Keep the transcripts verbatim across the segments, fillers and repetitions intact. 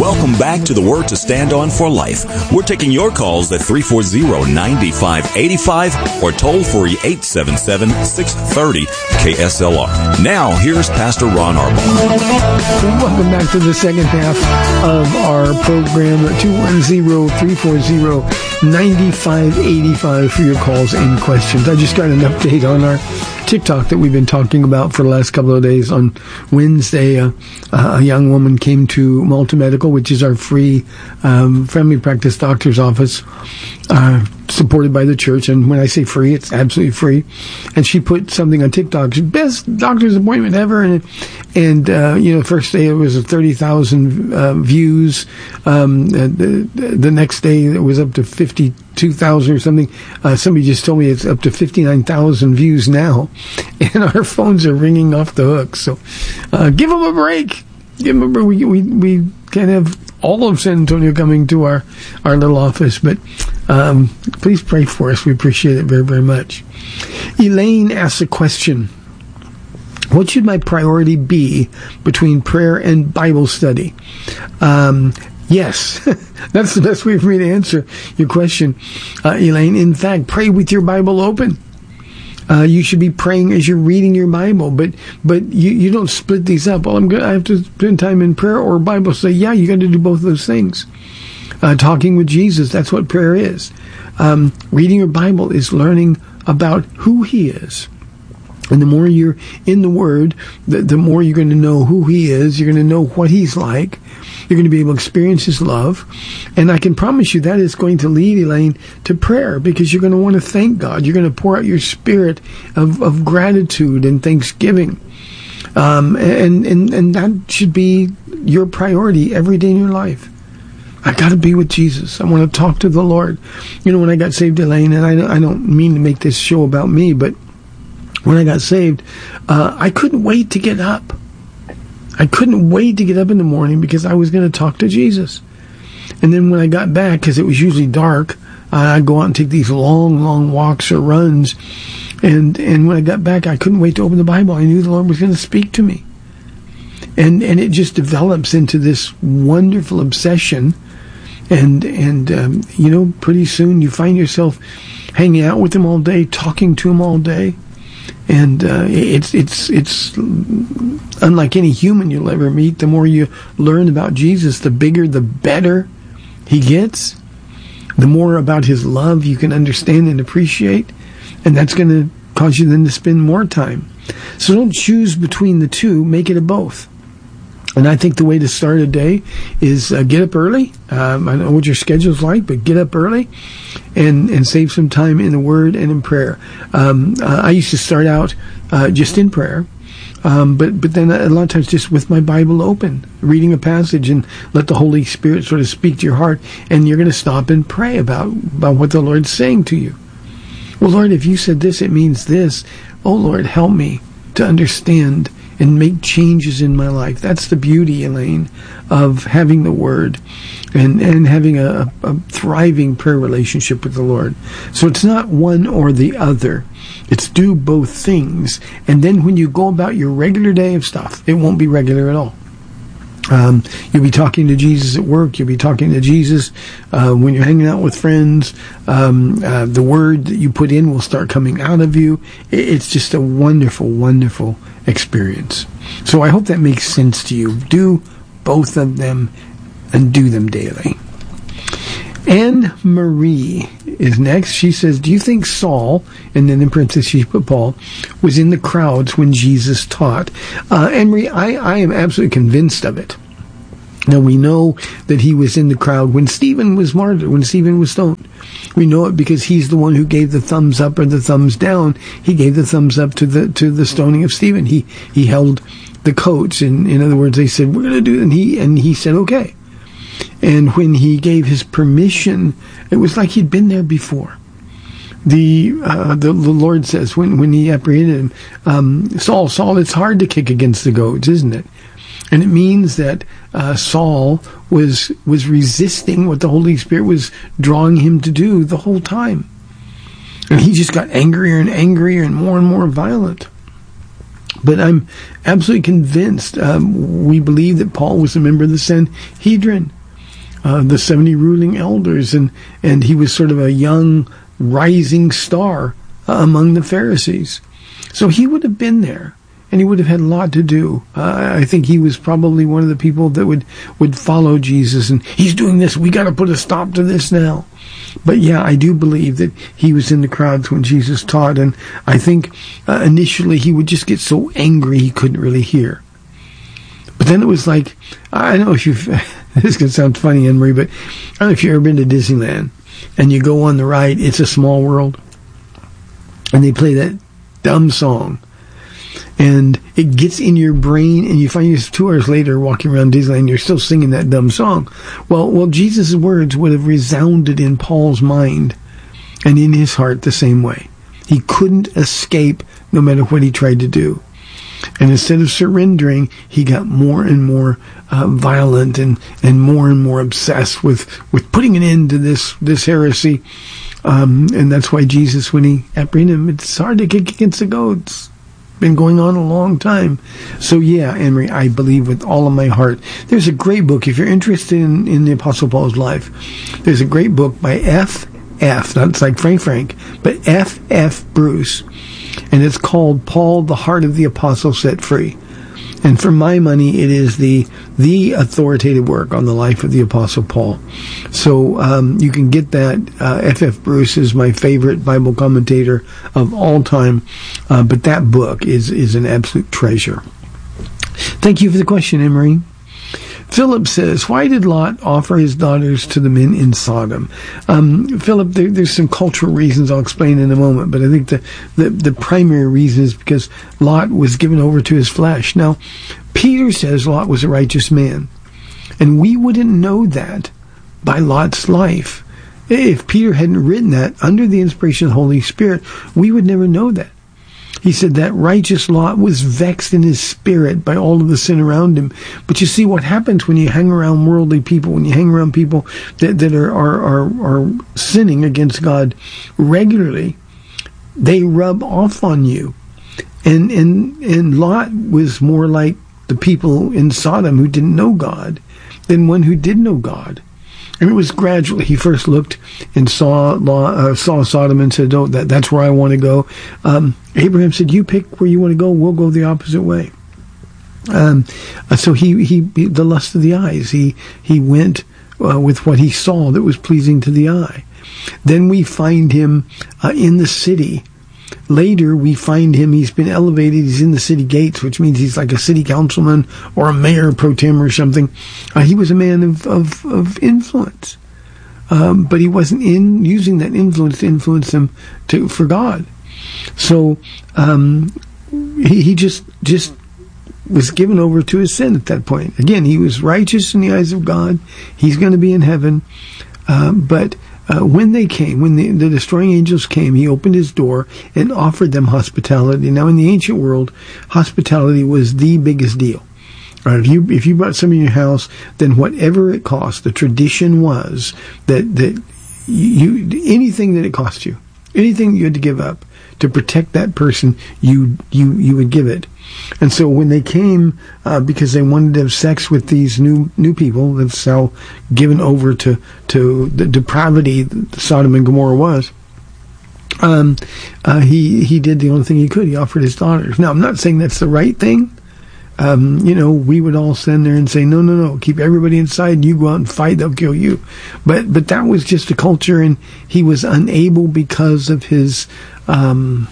Welcome back to the Word to Stand On for Life. We're taking your calls at three four zero, nine five eight five or toll free eight seven seven, six three zero, K S L R. Now, here's Pastor Ron Arbaugh. Welcome back to the second half of our program, two one zero, three four zero, nine five eight five for your calls and questions. I just got an update on our TikTok that we've been talking about for the last couple of days. On Wednesday, uh, uh, a young woman came to Malta Medical, which is our free um, family practice doctor's office, uh, supported by the church. And when I say free, it's absolutely free. And she put something on TikTok, best doctor's appointment ever. And, and uh, you know, first day it was thirty thousand uh, views. Um, the, the next day it was up to fifty-two thousand or something. Uh, somebody just told me it's up to fifty-nine thousand views now. And our phones are ringing off the hook. So uh, give them a break. Give them a break. We, we, we can't have all of San Antonio coming to our, our little office, but um, please pray for us. We appreciate it very, very much. Elaine asks a question. What should my priority be between prayer and Bible study? Um, yes, that's the best way for me to answer your question, uh, Elaine. In fact, pray with your Bible open. Uh, you should be praying as you're reading your Bible, but but you, you don't split these up. Well, I'm good. I have to spend time in prayer or Bible study. Yeah, you got to do both of those things. Uh, talking with Jesus, that's what prayer is. Um, reading your Bible is learning about who He is. And the more you're in the Word, the, the more you're going to know who He is. You're going to know what He's like. You're going to be able to experience His love. And I can promise you that is going to lead, Elaine, to prayer, because you're going to want to thank God. You're going to pour out your spirit of, of gratitude and thanksgiving. Um, and, and, and that should be your priority every day in your life. I got to be with Jesus. I want to talk to the Lord. You know, when I got saved, Elaine, and I, I don't mean to make this show about me, but when I got saved, uh, I couldn't wait to get up. I couldn't wait to get up in the morning because I was going to talk to Jesus. And then when I got back, because it was usually dark, uh, I'd go out and take these long, long walks or runs. And and when I got back, I couldn't wait to open the Bible. I knew the Lord was going to speak to me. And and it just develops into this wonderful obsession. And, and um, you know, pretty soon you find yourself hanging out with Him all day, talking to Him all day. And uh, it's it's it's unlike any human you'll ever meet. The more you learn about Jesus, the bigger, the better He gets. The more about His love you can understand and appreciate. And that's going to cause you then to spend more time. So don't choose between the two. Make it a both. And I think the way to start a day is uh, get up early. Um, I don't know what your schedule's like, but get up early and, and save some time in the Word and in prayer. Um, uh, I used to start out uh, just in prayer, um, but but then a lot of times just with my Bible open, reading a passage and let the Holy Spirit sort of speak to your heart, and you're going to stop and pray about, about what the Lord's saying to you. Well, Lord, if you said this, it means this. Oh, Lord, help me to understand and make changes in my life. That's the beauty, Elaine, of having the Word and, and having a, a thriving prayer relationship with the Lord. So it's not one or the other. It's do both things. And then when you go about your regular day of stuff, it won't be regular at all. Um, you'll be talking to Jesus at work. You'll be talking to Jesus uh, when you're hanging out with friends. Um, uh, the Word that you put in will start coming out of you. It's just a wonderful, wonderful experience. So I hope that makes sense to you. Do both of them and do them daily. Anne Marie is next. She says, do you think Saul, and then in parentheses she put Paul, was in the crowds when Jesus taught? Uh, Anne Marie, I, I am absolutely convinced of it. Now, we know that he was in the crowd when Stephen was martyred, when Stephen was stoned. We know it because he's the one who gave the thumbs up or the thumbs down. He gave the thumbs up to the to the stoning of Stephen. He he held the coats, and in other words, they said, we're going to do it, and he, and he said, okay. And when he gave his permission, it was like he'd been there before. The uh, the, the Lord says, when, when he apprehended him, um, Saul, Saul, it's hard to kick against the goads, isn't it? And it means that uh, Saul was was resisting what the Holy Spirit was drawing him to do the whole time. And he just got angrier and angrier and more and more violent. But I'm absolutely convinced, um, we believe that Paul was a member of the Sanhedrin. uh, the seventy ruling elders, and, and he was sort of a young rising star uh, among the Pharisees. So he would have been there, and he would have had a lot to do. Uh, I think he was probably one of the people that would, would follow Jesus, and he's doing this, we got to put a stop to this now. But yeah, I do believe that he was in the crowds when Jesus taught, and I think uh, initially he would just get so angry he couldn't really hear. But then it was like, I don't know if you've, this is going to sound funny, Anne-Marie, but I don't know if you've ever been to Disneyland, and you go on the ride, It's a Small World, and they play that dumb song, and it gets in your brain, and you find yourself two hours later walking around Disneyland, you're still singing that dumb song. Well, well, Jesus' words would have resounded in Paul's mind and in his heart the same way. He couldn't escape no matter what he tried to do. And instead of surrendering, he got more and more uh, violent and, and more and more obsessed with, with putting an end to this, this heresy. Um, and that's why Jesus, when he apprehended him, it's hard to kick against the goats. Been going on a long time. So yeah, Anne-Marie, I believe with all of my heart. There's a great book, if you're interested in, in the Apostle Paul's life, there's a great book by F F, not like Frank Frank, but F F Bruce, and it's called Paul, the Heart of the Apostle Set Free. And for my money, it is the the authoritative work on the life of the Apostle Paul. So um, you can get that. Uh, F F Bruce is my favorite Bible commentator of all time, uh, but that book is, is an absolute treasure. Thank you for the question, Emery. Philip says, why did Lot offer his daughters to the men in Sodom? Um, Philip, there, there's some cultural reasons I'll explain in a moment, but I think the, the, the primary reason is because Lot was given over to his flesh. Now, Peter says Lot was a righteous man, and we wouldn't know that by Lot's life. If Peter hadn't written that under the inspiration of the Holy Spirit, we would never know that. He said that righteous Lot was vexed in his spirit by all of the sin around him. But you see what happens when you hang around worldly people, when you hang around people that, that are, are, are, are sinning against God regularly, they rub off on you. And, and, and Lot was more like the people in Sodom who didn't know God than one who did know God. And it was gradually. He first looked and saw uh, saw Sodom and said, "Oh, that that's where I want to go." Um, Abraham said, "You pick where you want to go. We'll go the opposite way." Um, so he, he the lust of the eyes. He he went uh, with what he saw that was pleasing to the eye. Then we find him uh, in the city. Later, we find him, he's been elevated, he's in the city gates, which means he's like a city councilman or a mayor pro tem or something. Uh, he was a man of, of, of influence. Um, but he wasn't in using that influence to influence them to, for God. So, um, he, he just, just was given over to his sin at that point. Again, he was righteous in the eyes of God. He's going to be in heaven. Uh, but, Uh, when they came, when the, the destroying angels came, he opened his door and offered them hospitality. Now, in the ancient world, hospitality was the biggest deal. Right? If you if you brought somebody in your house, then whatever it cost, the tradition was that that you anything that it cost you, anything you had to give up to protect that person, you you you would give it. And so when they came, uh, because they wanted to have sex with these new new people, that's how given over to, to the depravity that Sodom and Gomorrah was, um, uh, he, he did the only thing he could. He offered his daughters. Now, I'm not saying that's the right thing. Um, you know, we would all stand there and say, no, no, no, keep everybody inside, you go out and fight, they'll kill you. But, but that was just a culture, and he was unable because of his, um,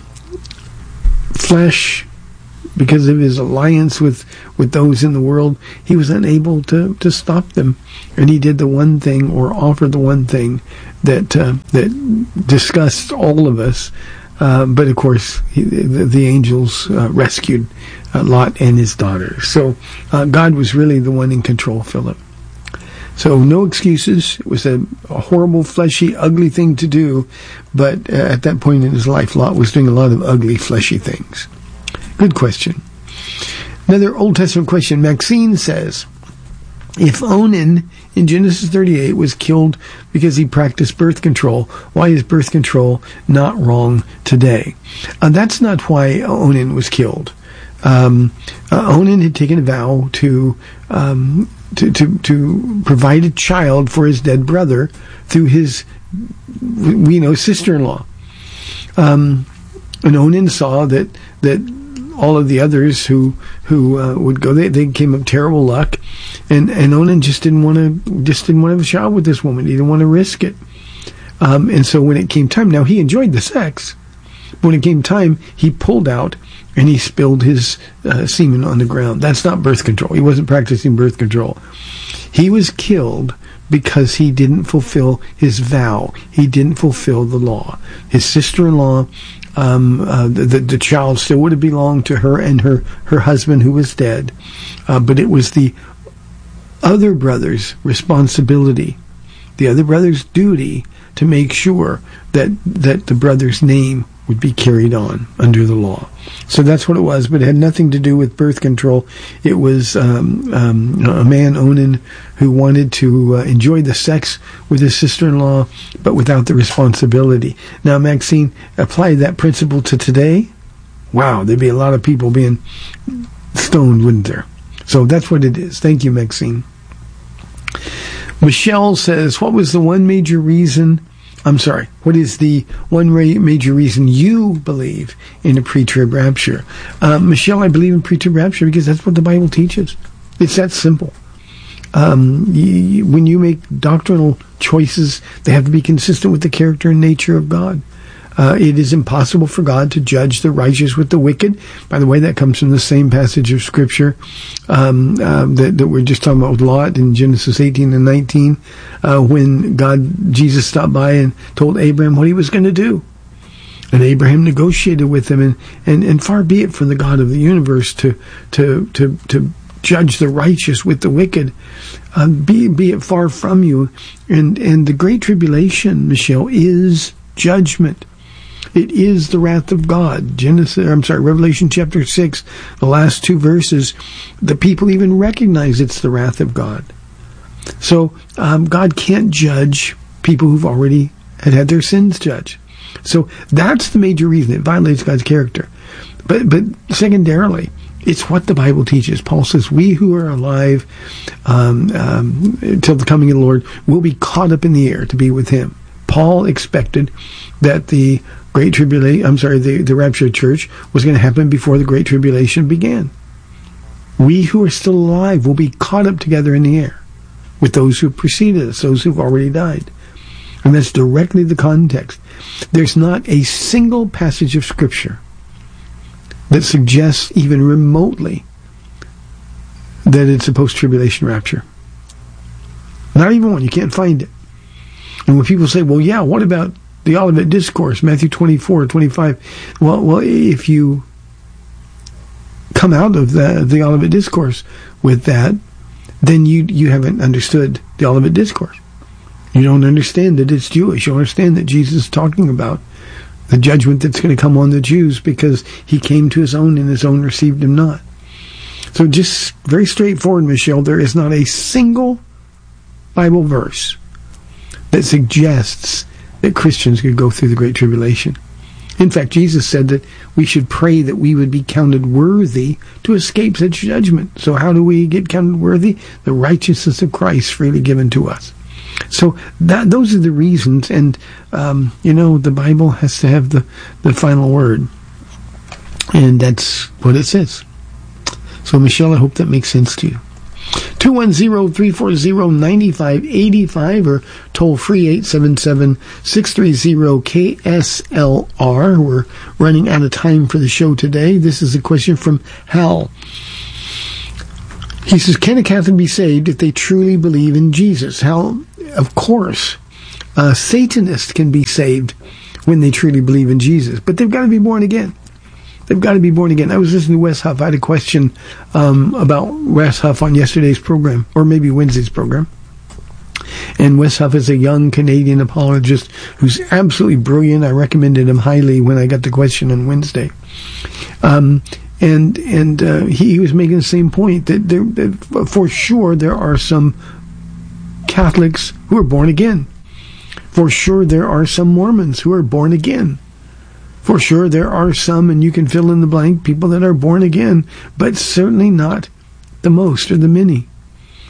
flesh, because of his alliance with, with those in the world, he was unable to, to stop them. And he did the one thing, or offered the one thing, that uh, that disgusts all of us. Uh, but of course, he, the, the angels uh, rescued uh, Lot and his daughter. So uh, God was really the one in control, Philip. So no excuses. It was a, a horrible, fleshy, ugly thing to do. But uh, at that point in his life, Lot was doing a lot of ugly, fleshy things. Good question. Another Old Testament question. Maxine says, if Onan in Genesis thirty-eight was killed because he practiced birth control, why is birth control not wrong today? Uh, that's not why Onan was killed. Um, uh, Onan had taken a vow to um, to, to, to provide a child for his dead brother through his, we know, sister-in-law. Um, and Onan saw that that all of the others who who uh, would go, they, they came up terrible luck, and, and Onan just didn't want to just didn't want to have a child with this woman. He didn't want to risk it. Um, and so when it came time, now he enjoyed the sex. When it came time, he pulled out and he spilled his uh, semen on the ground. That's not birth control. He wasn't practicing birth control. He was killed because he didn't fulfill his vow. He didn't fulfill the law. His sister-in-law, um, uh, the, the, the child still would have belonged to her and her, her husband who was dead. Uh, but it was the other brother's responsibility, the other brother's duty to make sure that, that the brother's name would be carried on under the law. So that's what it was, but it had nothing to do with birth control. It was um, um, a man, Onan, who wanted to uh, enjoy the sex with his sister-in-law, but without the responsibility. Now, Maxine, apply that principle to today. Wow, there'd be a lot of people being stoned, wouldn't there? So that's what it is. Thank you, Maxine. Michelle says, what was the one major reason I'm sorry, what is the one ra- major reason you believe in a pre-trib rapture? Uh, Michelle, I believe in pre-trib rapture because that's what the Bible teaches. It's that simple. Um, you, when you make doctrinal choices, they have to be consistent with the character and nature of God. Uh, it is impossible for God to judge the righteous with the wicked. By the way, that comes from the same passage of Scripture um, uh, that, that we're just talking about with Lot in Genesis eighteen and nineteen, uh, when God, Jesus stopped by and told Abraham what he was going to do. And Abraham negotiated with him, and, and, and far be it from the God of the universe to to to, to judge the righteous with the wicked. Uh, be, be it far from you. And, and the Great Tribulation, Michelle, is judgment. It is the wrath of God. Genesis, I'm sorry, Revelation chapter six, the last two verses, the people even recognize it's the wrath of God. So um, God can't judge people who've already had had their sins judged. So that's the major reason it violates God's character. But but secondarily, it's what the Bible teaches. Paul says, we who are alive um, um, until the coming of the Lord will be caught up in the air to be with him. Paul expected that the Great Tribulation, I'm sorry, the, the rapture of the church was going to happen before the Great Tribulation began. We who are still alive will be caught up together in the air with those who preceded us, those who've already died. And that's directly the context. There's not a single passage of Scripture that suggests even remotely that it's a post-tribulation rapture. Not even one. You can't find it. And when people say, well, yeah, what about the Olivet Discourse, Matthew twenty-four, twenty-five. Well, well, if you come out of the, the Olivet Discourse with that, then you you haven't understood the Olivet Discourse. You don't understand that it's Jewish. You don't understand that Jesus is talking about the judgment that's going to come on the Jews because he came to his own and his own received him not. So just very straightforward, Michelle, there is not a single Bible verse that suggests that Christians could go through the Great Tribulation. In fact, Jesus said that we should pray that we would be counted worthy to escape such judgment. So how do we get counted worthy? The righteousness of Christ freely given to us. So that those are the reasons, and um, you know, the Bible has to have the, the final word. And that's what it says. So Michelle, I hope that makes sense to you. two one zero, three four zero, nine five eight five or toll free eight seven seven, six three zero, K S L R. We're running out of time for the show today. This is a question from Hal. He says, can a Catholic be saved if they truly believe in Jesus? Hal, of course, a Satanist can be saved when they truly believe in Jesus, but they've got to be born again. They've got to be born again. I was listening to Wes Huff. I had a question um, about Wes Huff on yesterday's program, or maybe Wednesday's program. And Wes Huff is a young Canadian apologist who's absolutely brilliant. I recommended him highly when I got the question on Wednesday. Um, and and uh, he, he was making the same point, that, there, that for sure there are some Catholics who are born again. For sure there are some Mormons who are born again. For sure, there are some, and you can fill in the blank, people that are born again, but certainly not the most or the many.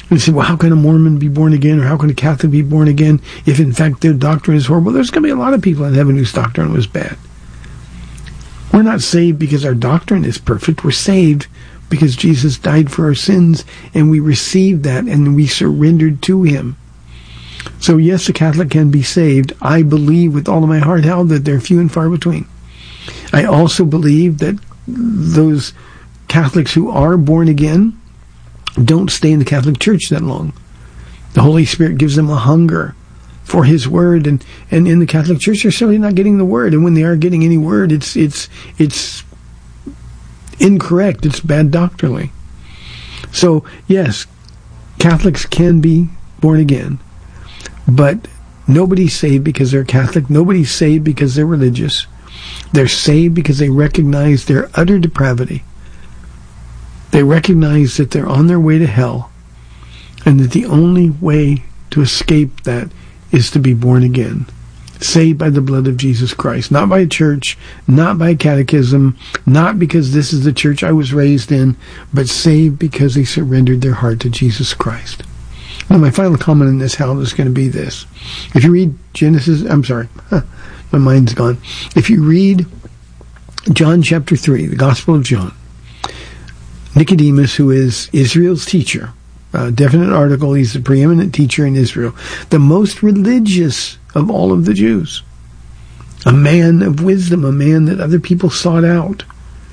You say, well, how can a Mormon be born again, or how can a Catholic be born again if, in fact, their doctrine is horrible? There's going to be a lot of people in heaven whose doctrine was bad. We're not saved because our doctrine is perfect. We're saved because Jesus died for our sins, and we received that, and we surrendered to him. So, yes, a Catholic can be saved. I believe with all of my heart, Hal, that they're few and far between. I also believe that those Catholics who are born again don't stay in the Catholic Church that long. The Holy Spirit gives them a hunger for his word, and, and in the Catholic Church they're certainly not getting the word, and when they are getting any word, it's it's it's incorrect, it's bad doctrinally. So yes, Catholics can be born again, but nobody's saved because they're Catholic, nobody's saved because they're religious. They're saved because they recognize their utter depravity. They recognize that they're on their way to hell, and that the only way to escape that is to be born again, saved by the blood of Jesus Christ, not by a church, not by a catechism, not because this is the church I was raised in, but saved because they surrendered their heart to Jesus Christ. Now, my final comment on this, Hal, is going to be this. If you read Genesis, I'm sorry, huh, my mind's gone. If you read John chapter three, the Gospel of John, Nicodemus, who is Israel's teacher, a definite article, he's the preeminent teacher in Israel, the most religious of all of the Jews, a man of wisdom, a man that other people sought out.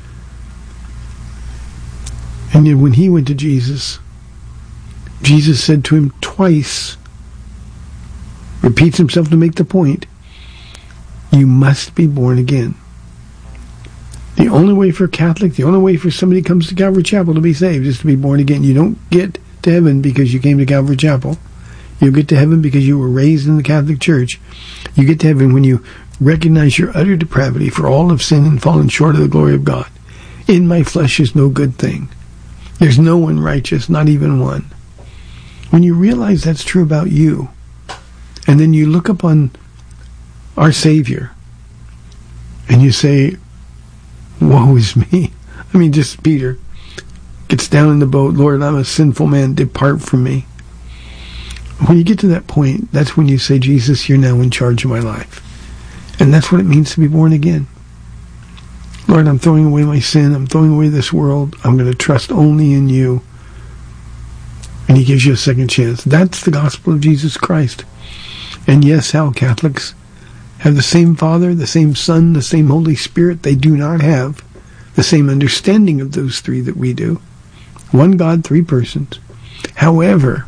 And yet when he went to Jesus, Jesus said to him twice, repeats himself to make the point, you must be born again. The only way for a Catholic, the only way for somebody who comes to Calvary Chapel to be saved is to be born again. You don't get to heaven because you came to Calvary Chapel. You'll get to heaven because you were raised in the Catholic Church. You get to heaven when you recognize your utter depravity, for all have sinned and fallen short of the glory of God. In my flesh is no good thing. There's no one righteous, not even one. When you realize that's true about you, and then you look upon our Savior, and you say, woe is me. I mean, just Peter gets down in the boat, Lord, I'm a sinful man, depart from me. When you get to that point, that's when you say, Jesus, you're now in charge of my life. And that's what it means to be born again. Lord, I'm throwing away my sin, I'm throwing away this world, I'm going to trust only in you. And he gives you a second chance. That's the gospel of Jesus Christ. And yes, how Catholics have the same Father, the same Son, the same Holy Spirit. They do not have the same understanding of those three that we do. One God, three persons. However,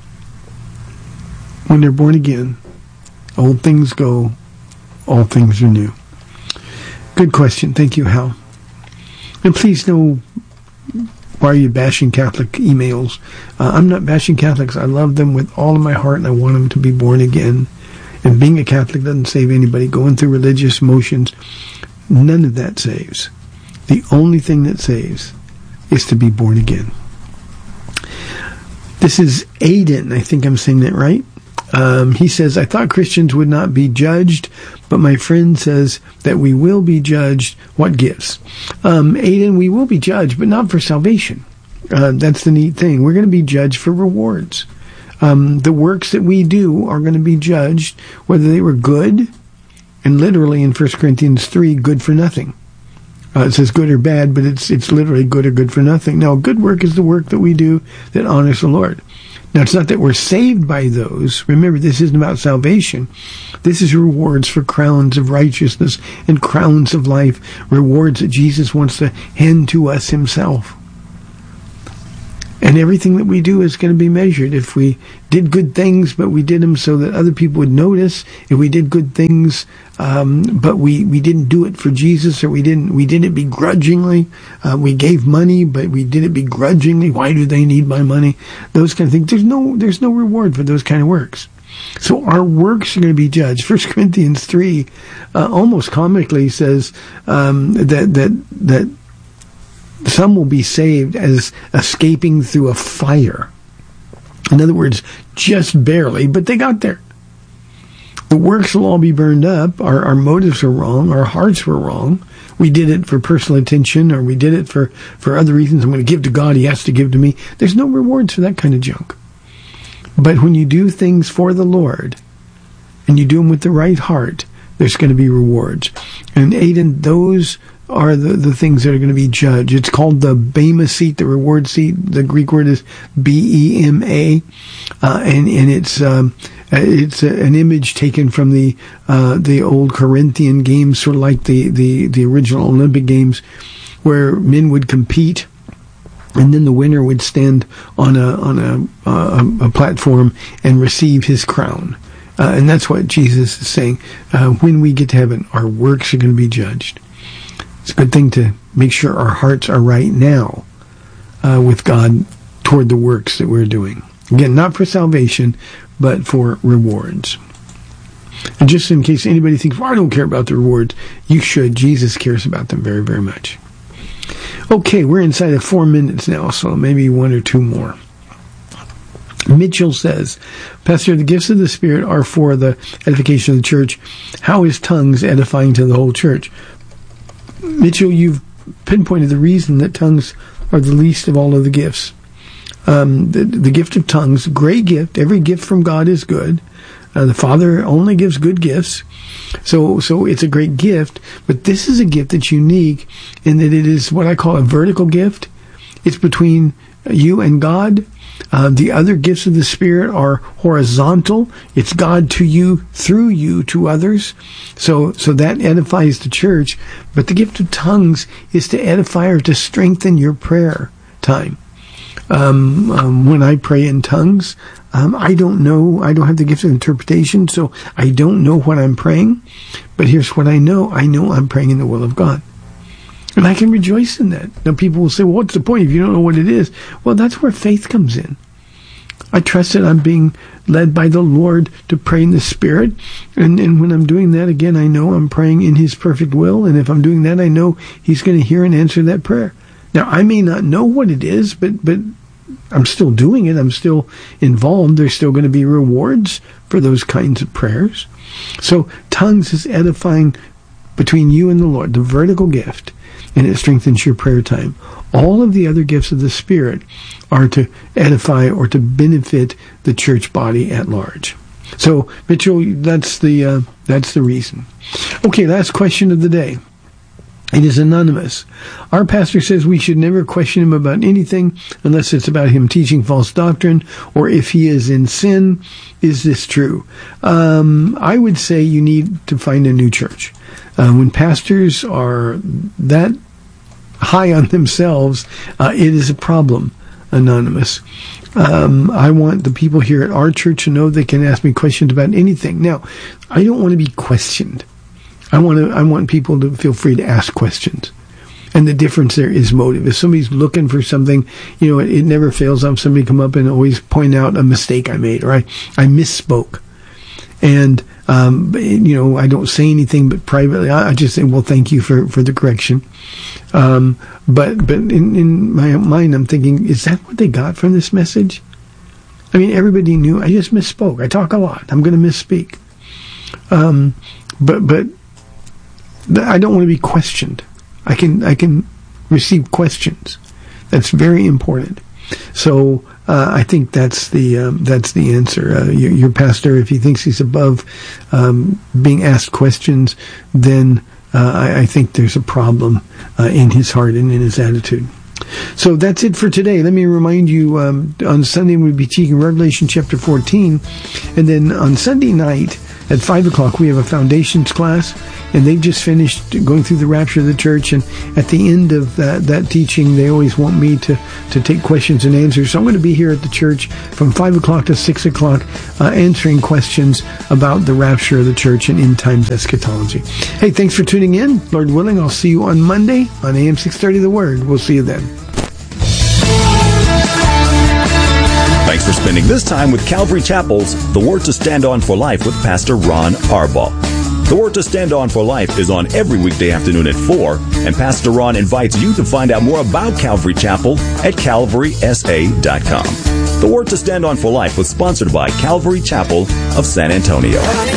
when they're born again, old things go, all things are new. Good question. Thank you, Hal. And please know, why are you bashing Catholic emails? Uh, I'm not bashing Catholics. I love them with all of my heart, and I want them to be born again. And being a Catholic doesn't save anybody. Going through religious motions, none of that saves. The only thing that saves is to be born again. This is Aiden. I think I'm saying that right. Um, he says, I thought Christians would not be judged, but my friend says that we will be judged. What gives? Um, Aiden, we will be judged, but not for salvation. Uh, that's the neat thing. We're going to be judged for rewards. Um, the works that we do are going to be judged, whether they were good, and literally in First Corinthians three, good for nothing. Uh, it says good or bad, but it's it's literally good or good for nothing. Now, good work is the work that we do that honors the Lord. Now, it's not that we're saved by those. Remember, this isn't about salvation. This is rewards for crowns of righteousness and crowns of life, rewards that Jesus wants to hand to us himself. And everything that we do is going to be measured. If we did good things, but we did them so that other people would notice, if we did good things, um, but we, we didn't do it for Jesus, or we didn't we did it begrudgingly, uh, we gave money, but we did it begrudgingly. Why do they need my money? Those kind of things. There's no there's no reward for those kind of works. So our works are going to be judged. First Corinthians three, uh, almost comically says um, that that that. some will be saved as escaping through a fire. In other words, just barely, but they got there. The works will all be burned up. Our, our motives are wrong. Our hearts were wrong. We did it for personal attention, or we did it for, for other reasons. I'm going to give to God, he has to give to me. There's no rewards for that kind of junk. But when you do things for the Lord, and you do them with the right heart, there's going to be rewards. And Aiden, those are the, the things that are going to be judged. It's called the Bema seat, the reward seat. The Greek word is B E M A, uh, and and it's um, it's a, an image taken from the uh, the old Corinthian games, sort of like the, the, the original Olympic games, where men would compete, and then the winner would stand on a on a a, a platform and receive his crown. Uh, and that's what Jesus is saying. Uh, when we get to heaven, our works are going to be judged. It's a good thing to make sure our hearts are right now uh, with God toward the works that we're doing. Again, not for salvation, but for rewards. And just in case anybody thinks, well, I don't care about the rewards, you should. Jesus cares about them very, very much. Okay, we're inside of four minutes now, so maybe one or two more. Mitchell says, Pastor, the gifts of the Spirit are for the edification of the church. How is tongues edifying to the whole church? Mitchell, you've pinpointed the reason that tongues are the least of all of the gifts. Um, the, the gift of tongues, great gift. Every gift from God is good. Uh, the Father only gives good gifts. So, so it's a great gift, but this is a gift that's unique in that it is what I call a vertical gift. It's between you and God. Uh, the other gifts of the Spirit are horizontal. It's God to you, through you to others. So, so that edifies the church. But the gift of tongues is to edify or to strengthen your prayer time. Um, um, when I pray in tongues, um, I don't know, I don't have the gift of interpretation, so I don't know what I'm praying. But here's what I know. I know I'm praying in the will of God. And I can rejoice in that. Now people will say, well, what's the point if you don't know what it is? Well, that's where faith comes in. I trust that I'm being led by the Lord to pray in the Spirit. And, and when I'm doing that, again, I know I'm praying in His perfect will. And if I'm doing that, I know He's going to hear and answer that prayer. Now, I may not know what it is, but, but I'm still doing it. I'm still involved. There's still going to be rewards for those kinds of prayers. So tongues is edifying between you and the Lord, the vertical gift. And it strengthens your prayer time. All of the other gifts of the Spirit are to edify or to benefit the church body at large. So, Mitchell, that's the uh, that's the reason. Okay, last question of the day. It is anonymous. Our pastor says we should never question him about anything unless it's about him teaching false doctrine or if he is in sin. Is this true? Um, I would say you need to find a new church. Uh, when pastors are that high on themselves, uh, it is a problem, Anonymous. Um, I want the people here at our church to know they can ask me questions about anything. Now, I don't want to be questioned. I want to. I want people to feel free to ask questions. And the difference there is motive. If somebody's looking for something, you know, it, it never fails. I'm somebody come up and always point out a mistake I made, or I, I misspoke. And, um, you know, I don't say anything, but privately, I, I just say, well, thank you for, for the correction. Um, but, but in, in my mind, I'm thinking, is that what they got from this message? I mean, everybody knew I just misspoke. I talk a lot. I'm going to misspeak. Um, but, but I don't want to be questioned. I can, I can receive questions. That's very important. So, Uh, I think that's the um, that's the answer. Uh, your, your pastor, if he thinks he's above um, being asked questions, then uh, I, I think there's a problem uh, in his heart and in his attitude. So that's it for today. Let me remind you, um, on Sunday we'll be teaching Revelation chapter fourteen, and then on Sunday night at five o'clock we have a foundations class, and they've just finished going through the rapture of the church, and at the end of that, that teaching, they always want me to, to take questions and answers. So I'm going to be here at the church from five o'clock to six o'clock uh, answering questions about the rapture of the church and end times eschatology. Hey, thanks for tuning in. Lord willing, I'll see you on Monday on A M six thirty The Word. We'll see you then. Thanks for spending this time with Calvary Chapel's The Word to Stand On for Life with Pastor Ron Arbaugh. The Word to Stand On for Life is on every weekday afternoon at four, and Pastor Ron invites you to find out more about Calvary Chapel at calvary s a dot com. The Word to Stand On for Life was sponsored by Calvary Chapel of San Antonio.